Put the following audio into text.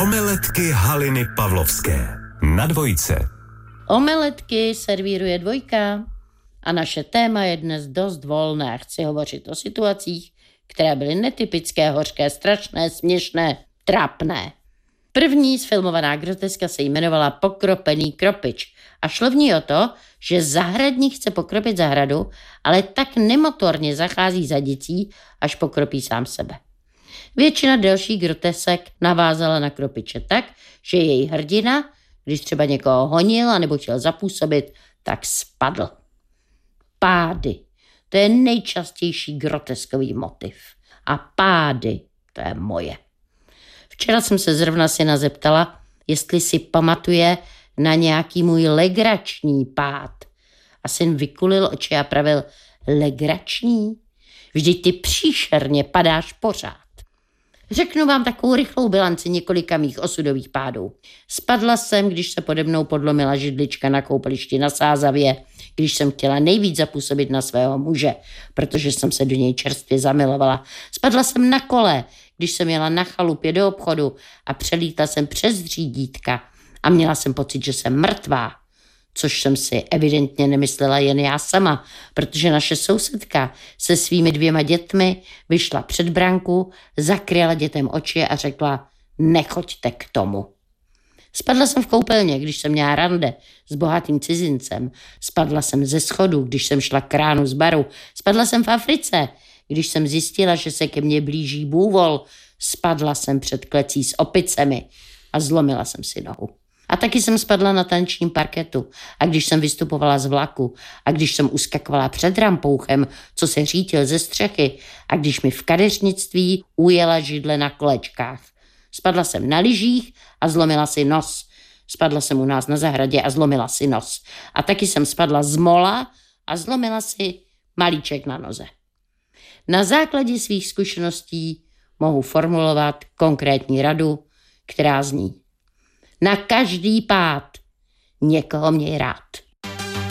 Omeletky Haliny Pavlovské na Dvojce. Omeletky servíruje Dvojka a naše téma je dnes dost volné. Chci hovořit o situacích, které byly netypické, hořké, strašné, směšné, trapné. První sfilmovaná groteska se jmenovala Pokropený kropič a šlo v ní o to, že zahradník chce pokropit zahradu, ale tak nemotorně zachází za děcí, až pokropí sám sebe. Většina delších grotesek navázala na kropiče tak, že její hrdina, když třeba někoho honil a nebo chtěl zapůsobit, tak spadl. Pády, to je nejčastější groteskový motiv. A pády, to je moje. Včera jsem se zrovna syna zeptala, jestli si pamatuje na nějaký můj legrační pád. A syn vykulil oči a pravil, legrační? Vždyť ty příšerně padáš pořád. Řeknu vám takovou rychlou bilanci několika mých osudových pádů. Spadla jsem, když se pode mnou podlomila židlička na koupališti na Sázavě, když jsem chtěla nejvíc zapůsobit na svého muže, protože jsem se do něj čerstvě zamilovala. Spadla jsem na kole, když jsem jela na chalupě do obchodu a přelítla jsem přes řídítka a měla jsem pocit, že jsem mrtvá. Což jsem si evidentně nemyslela jen já sama, protože naše sousedka se svými 2 dětmi vyšla před branku, zakryla dětem oči a řekla, nechoďte k tomu. Spadla jsem v koupelně, když jsem měla rande s bohatým cizincem. Spadla jsem ze schodu, když jsem šla k ránu z baru. Spadla jsem v Africe, když jsem zjistila, že se ke mně blíží bůvol. Spadla jsem před klecí s opicemi a zlomila jsem si nohu. A taky jsem spadla na tanečním parketu a když jsem vystupovala z vlaku a když jsem uskakovala před rampouchem, co se řítil ze střechy a když mi v kadeřnictví ujela židle na kolečkách. Spadla jsem na lyžích a zlomila si nos. Spadla jsem u nás na zahradě a zlomila si nos. A taky jsem spadla z mola a zlomila si malíček na noze. Na základě svých zkušeností mohu formulovat konkrétní radu, která zní: na každý pád někoho měj rád.